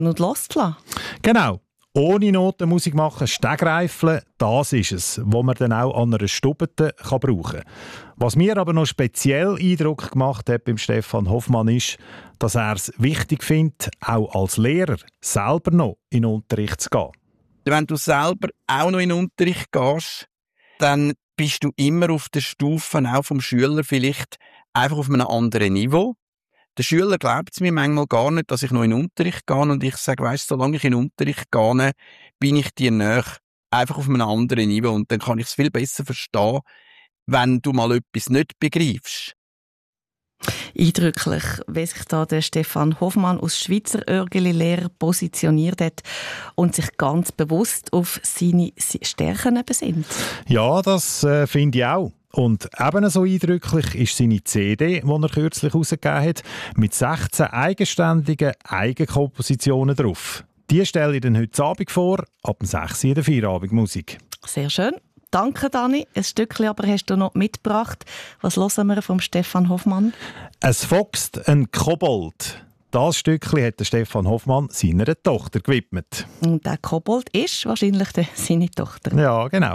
und loszulassen. Genau. Ohne Noten Musik machen, Stegreifeln, das ist es, was man dann auch an einer Stubete brauchen kann. Was mir aber noch speziell Eindruck gemacht hat beim Stefan Hoffmann ist, dass er es wichtig findet, auch als Lehrer selber noch in den Unterricht zu gehen. Wenn du selber auch noch in den Unterricht gehst, dann bist du immer auf der Stufe auch vom Schüler vielleicht einfach auf einem anderen Niveau. Der Schüler glaubt es mir manchmal gar nicht, dass ich noch in den Unterricht gehe und ich sage, weisst, solange ich in den Unterricht gehe, bin ich dir nahe, einfach auf einem anderen Niveau und dann kann ich es viel besser verstehen, wenn du mal etwas nicht begreifst. Eindrücklich, wie sich da der Stefan Hoffmann als Schweizer Örgeli-Lehrer positioniert hat und sich ganz bewusst auf seine Stärken besinnt. Ja, das finde ich auch. Und ebenso eindrücklich ist seine CD, die er kürzlich herausgegeben hat, mit 16 eigenständigen Eigenkompositionen drauf. Die stelle ich dann heute Abend vor, ab dem 6 Uhr in der Feierabendmusik. Sehr schön. Danke, Dani. Ein Stückchen aber hast du noch mitgebracht. Was hören wir vom Stefan Hoffmann? «Es foxt ein Kobold». Das Stückchen hat der Stefan Hoffmann seiner Tochter gewidmet. Und der Kobold ist wahrscheinlich seine Tochter. Ja, genau.